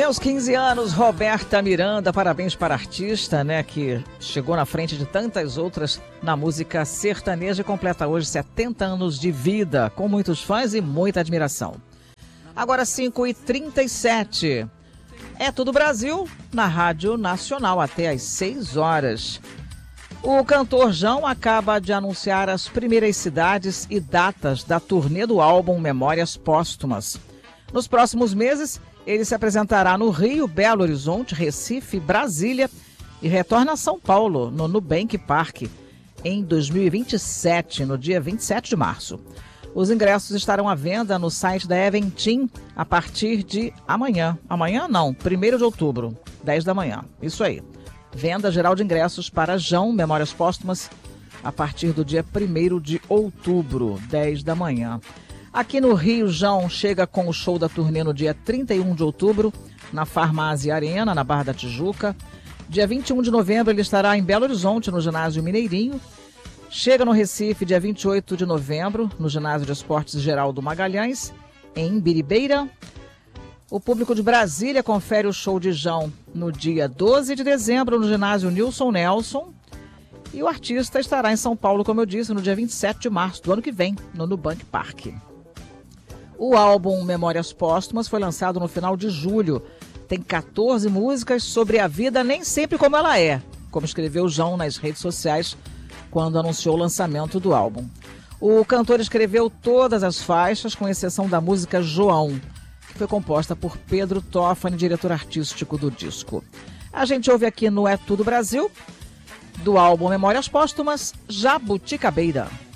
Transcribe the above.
Meus 15 anos, Roberta Miranda, parabéns para a artista, né, que chegou na frente de tantas outras na música sertaneja e completa hoje 70 anos de vida, com muitos fãs e muita admiração. Agora 5h37, é Tudo Brasil, na Rádio Nacional, até às 6 horas. O cantor João acaba de anunciar as primeiras cidades e datas da turnê do álbum Memórias Póstumas. Nos próximos meses, ele se apresentará no Rio, Belo Horizonte, Recife, Brasília e retorna a São Paulo, no Nubank Park, em 2027, no dia 27 de março. Os ingressos estarão à venda no site da Eventim a partir de amanhã. Amanhã não, 1º de outubro, 10 da manhã. Isso aí. Venda geral de ingressos para João, Memórias Póstumas, a partir do dia 1º de outubro, 10 da manhã. Aqui no Rio, João chega com o show da turnê no dia 31 de outubro, na Farmácia Arena, na Barra da Tijuca. Dia 21 de novembro, ele estará em Belo Horizonte, no Ginásio Mineirinho. Chega no Recife, dia 28 de novembro, no Ginásio de Esportes Geraldo Magalhães, em Biribeira. O público de Brasília confere o show de João no dia 12 de dezembro, no ginásio Nilson Nelson. E o artista estará em São Paulo, como eu disse, no dia 27 de março do ano que vem, no Nubank Park. O álbum Memórias Póstumas foi lançado no final de julho. Tem 14 músicas sobre a vida nem sempre como ela é, como escreveu João nas redes sociais quando anunciou o lançamento do álbum. O cantor escreveu todas as faixas, com exceção da música João, que foi composta por Pedro Toffani, diretor artístico do disco. A gente ouve aqui no É Tudo Brasil, do álbum Memórias Póstumas, Jabuticabeira.